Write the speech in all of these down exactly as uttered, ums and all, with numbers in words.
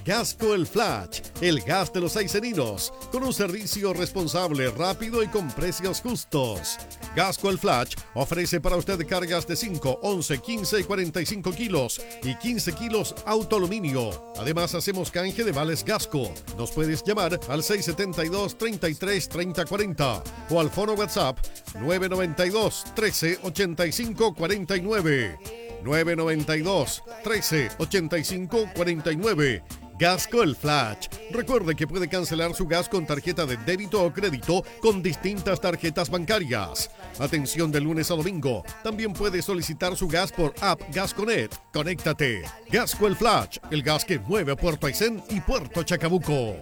Gasco El Flash, el gas de los aiceninos, con un servicio responsable, rápido y con precios justos. Gasco El Flash ofrece para usted cargas de cinco, once, quince y cuarenta y cinco kilos y quince kilos autoaluminio. Además, hacemos canje de vales Gasco. Nos puedes llamar al seis siete dos, treinta y tres, treinta, cuarenta o al fono WhatsApp nueve nueve dos, trece, ochenta y cinco, cuarenta y nueve. nueve nueve dos, trece, ochenta y cinco, cuarenta y nueve. Gasco El Flash. Recuerde que puede cancelar su gas con tarjeta de débito o crédito con distintas tarjetas bancarias. Atención de lunes a domingo. También puede solicitar su gas por app Gasconet. Conéctate. Gasco El Flash, el gas que mueve Puerto Aysén y Puerto Chacabuco.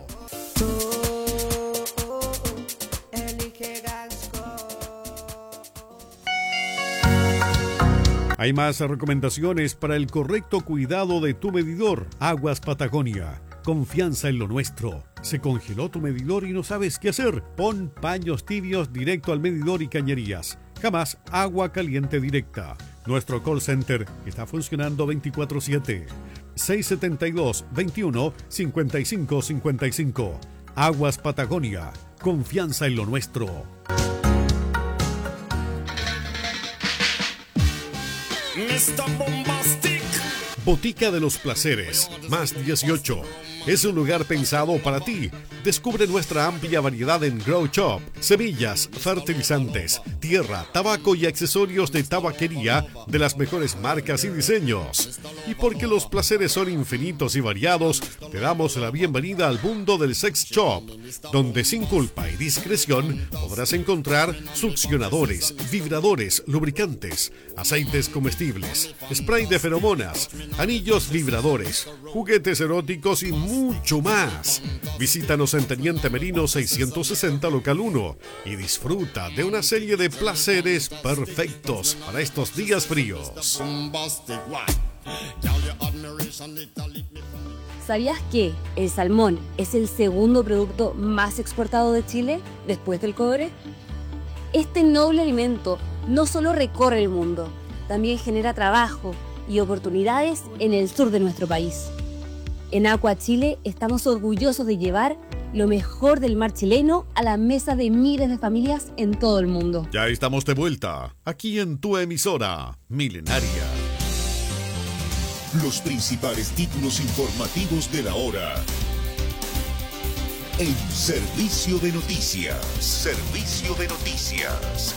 Hay más recomendaciones para el correcto cuidado de tu medidor. Aguas Patagonia. Confianza en lo nuestro. ¿Se congeló tu medidor y no sabes qué hacer? Pon paños tibios directo al medidor y cañerías. Jamás agua caliente directa. Nuestro call center está funcionando veinticuatro siete. seis siete dos, veintiuno, cincuenta y cinco cincuenta y cinco. Aguas Patagonia. Confianza en lo nuestro. mister Bombastic. Botica de los Placeres, más dieciocho. Es un lugar pensado para ti. Descubre nuestra amplia variedad en Grow Shop, semillas, fertilizantes, tierra, tabaco y accesorios de tabaquería de las mejores marcas y diseños. Y porque los placeres son infinitos y variados, te damos la bienvenida al mundo del sex shop, donde sin culpa y discreción podrás encontrar succionadores, vibradores, lubricantes, aceites comestibles, spray de feromonas, anillos vibradores, juguetes eróticos y mucho más. Visítanos en Teniente Merino seiscientos sesenta local uno y disfruta de una serie de placeres perfectos para estos días fríos. ¿Sabías que el salmón es el segundo producto más exportado de Chile después del cobre? Este noble alimento no solo recorre el mundo, también genera trabajo y oportunidades en el sur de nuestro país. En Aqua Chile estamos orgullosos de llevar lo mejor del mar chileno a la mesa de miles de familias en todo el mundo. Ya estamos de vuelta, aquí en tu emisora Milenaria. Los principales títulos informativos de la hora en Servicio de Noticias. Servicio de Noticias.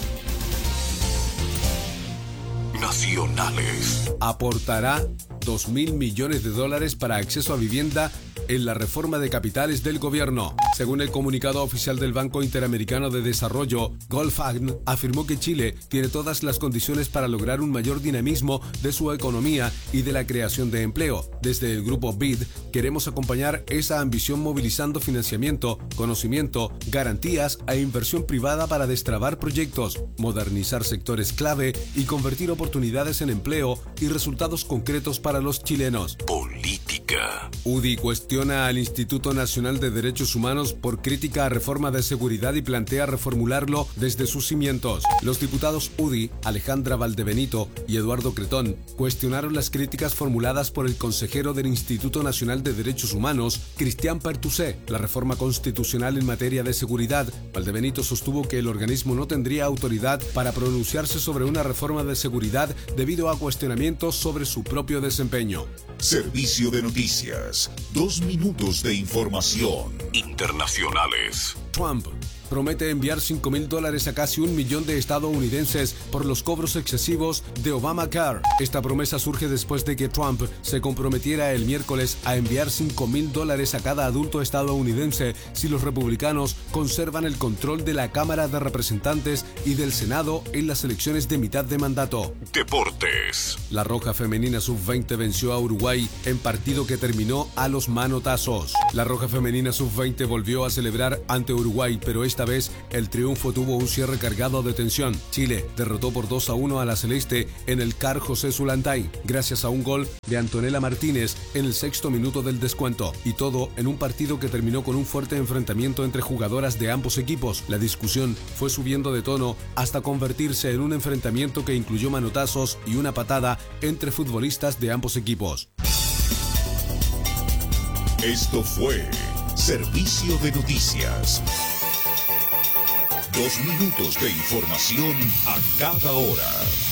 Nacionales. Aportará dos mil millones de dólares para acceso a vivienda en la reforma de capitales del gobierno. Según el comunicado oficial del Banco Interamericano de Desarrollo, Goldfagn afirmó que Chile tiene todas las condiciones para lograr un mayor dinamismo de su economía y de la creación de empleo. Desde el grupo B I D queremos acompañar esa ambición movilizando financiamiento, conocimiento, garantías e inversión privada para destrabar proyectos, modernizar sectores clave y convertir oportunidades en empleo y resultados concretos para los chilenos. Política. U D I cuestiona al Instituto Nacional de Derechos Humanos por crítica a reforma de seguridad y plantea reformularlo desde sus cimientos. Los diputados U D I, Alejandra Valdebenito y Eduardo Cretón, cuestionaron las críticas formuladas por el consejero del Instituto Nacional de Derechos Humanos, Cristian Pertusé, la reforma constitucional en materia de seguridad. Valdebenito sostuvo que el organismo no tendría autoridad para pronunciarse sobre una reforma de seguridad debido a cuestionamientos sobre su propio desempeño. Servicio de Noticias. Dos minutos de información. Internacionales. Trump promete enviar cinco mil dólares a casi un millón de estadounidenses por los cobros excesivos de Obamacare. Esta promesa surge después de que Trump se comprometiera el miércoles a enviar cinco mil dólares a cada adulto estadounidense si los republicanos conservan el control de la Cámara de Representantes y del Senado en las elecciones de mitad de mandato. Deportes. La Roja Femenina sub veinte venció a Uruguay en partido que terminó a los manotazos. La Roja Femenina sub veinte volvió a celebrar ante Uruguay, pero esta vez el triunfo tuvo un cierre cargado de tensión. Chile derrotó por dos a uno a la Celeste en el C A R José Zulantay, gracias a un gol de Antonella Martínez en el sexto minuto del descuento. Y todo en un partido que terminó con un fuerte enfrentamiento entre jugadoras de ambos equipos. La discusión fue subiendo de tono hasta convertirse en un enfrentamiento que incluyó manotazos y una patada entre futbolistas de ambos equipos. Esto fue Servicio de Noticias. Dos minutos de información a cada hora.